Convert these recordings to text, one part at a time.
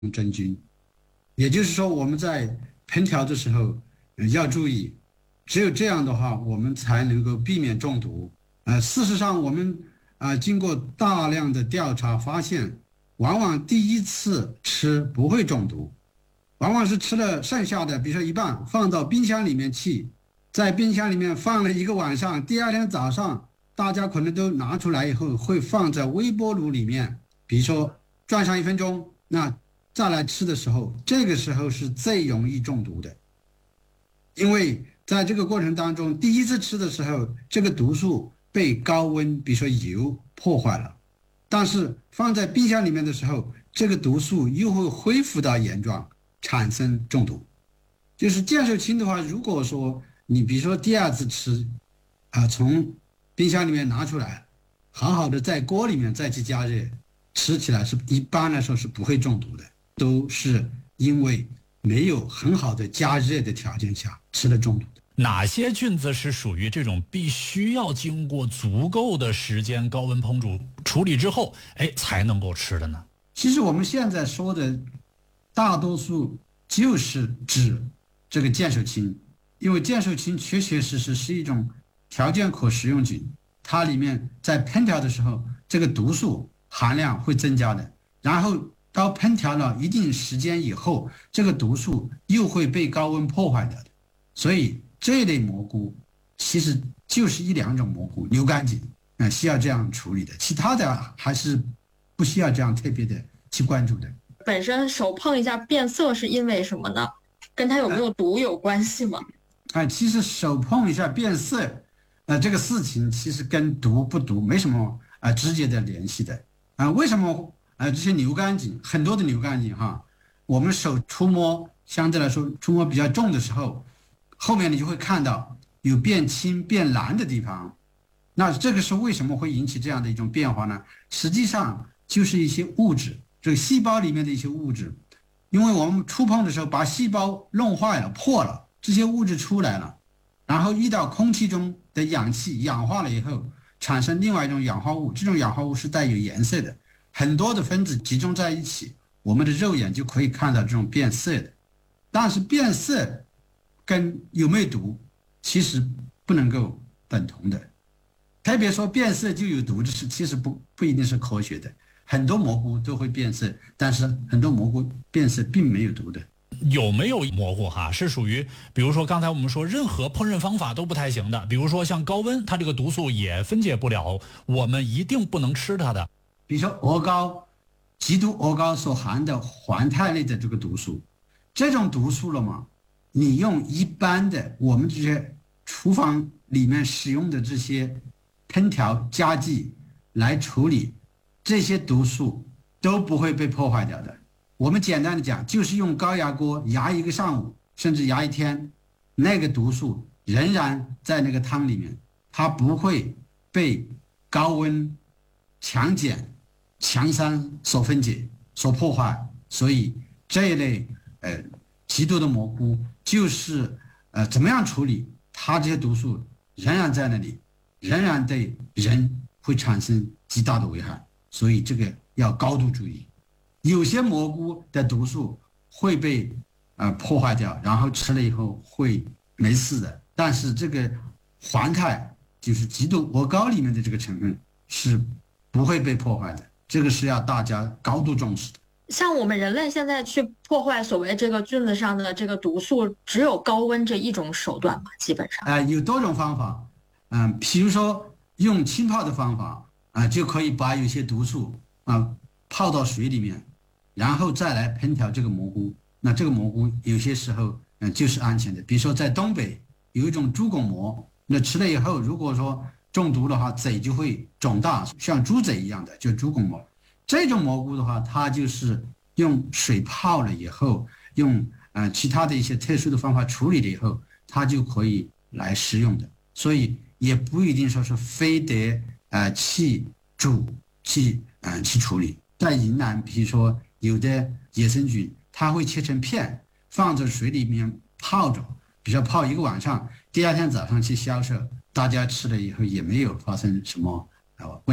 真菌。也就是说，我们在烹调的时候要注意，只有这样的话，我们才能够避免中毒。事实上，我们经过大量的调查发现，往往第一次吃不会中毒，往往是吃了剩下的，比如说一半放到冰箱里面去，在冰箱里面放了一个晚上，第二天早上大家可能都拿出来以后，会放在微波炉里面，比如说转上1分钟，那再来吃的时候，这个时候是最容易中毒的，因为在这个过程当中，第一次吃的时候，这个毒素被高温，比如说油破坏了，但是放在冰箱里面的时候，这个毒素又会恢复到原状，产生中毒。就是健寿青的话，如果说你比如说第二次吃，从冰箱里面拿出来，好好的在锅里面再去加热，吃起来是一般来说是不会中毒的，都是因为没有很好的加热的条件下吃了中毒的。 哪些菌子是属于这种必须要经过足够的时间高温烹煮处理之后，才能够吃的呢？ 其实我们现在说的大多数就是指这个健寿青，因为健寿青确确实实是一种条件可食用菌，它里面在烹调的时候，这个毒素含量会增加的，然后到烹调了一定时间以后，这个毒素又会被高温破坏掉的。所以这类蘑菇其实就是一两种蘑菇，牛肝菌需要这样处理的，其他的还是不需要这样特别的去关注的。 本身手碰一下变色是因为什么呢？跟它有没有毒有关系吗？ 其实手碰一下变色，这个事情其实跟毒不毒没什么直接的联系的。为什么这些牛肝菌，很多的牛肝菌我们手触摸相对来说触摸比较重的时候，后面你就会看到有变青变蓝的地方，那这个是为什么会引起这样的一种变化呢？实际上就是一些物质，这个细胞里面的一些物质，因为我们触碰的时候把细胞弄坏了破了，这些物质出来了，然后遇到空气中的氧气氧化了以后，产生另外一种氧化物，这种氧化物是带有颜色的，很多的分子集中在一起，我们的肉眼就可以看到这种变色的。但是变色跟有没有毒其实不能够等同的，特别说变色就有毒的事，其实不一定是科学的。很多蘑菇都会变色，但是很多蘑菇变色并没有毒的。 有没有蘑菇是属于比如说刚才我们说任何烹饪方法都不太行的，比如说像高温它这个毒素也分解不了，我们一定不能吃它的？ 比如说鹅膏，极毒鹅膏所含的环肽类的这个毒素，这种毒素了嘛，你用一般的我们这些厨房里面使用的这些烹调家具来处理，这些毒素都不会被破坏掉的。我们简单的讲，就是用高压锅压一个上午，甚至压一天，那个毒素仍然在那个汤里面，它不会被高温、强碱、强酸所分解、所破坏。所以这一类极毒的蘑菇，就是怎么样处理，它这些毒素仍然在那里，仍然对人会产生极大的危害，所以这个要高度注意。有些蘑菇的毒素会被破坏掉，然后吃了以后会没事的，但是这个环肽就是极毒鹅膏里面的这个成分是不会被破坏的，这个是要大家高度重视的。 像我们人类现在去破坏所谓这个菌子上的这个毒素，只有高温这一种手段吗？基本上有多种方法，比如说用浸泡的方法就可以把有些毒素泡到水里面，然后再来烹调这个蘑菇。那这个蘑菇有些时候就是安全的。比如说在东北有一种猪拱蘑，那吃了以后如果说中毒的话，嘴就会肿大，像猪嘴一样的，就猪拱蘑。这种蘑菇的话，它就是用水泡了以后，用其他的一些特殊的方法处理了以后，它就可以来食用的。所以也不一定说是非得去煮去处理。在云南，比如说有的野生菌，它会切成片，放在水里面泡着，比如说泡一个晚上，第二天早上去销售，大家吃了以后也没有发生什么问题。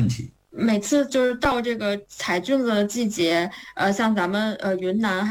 每次就是到这个采菌子的季节，像咱们云南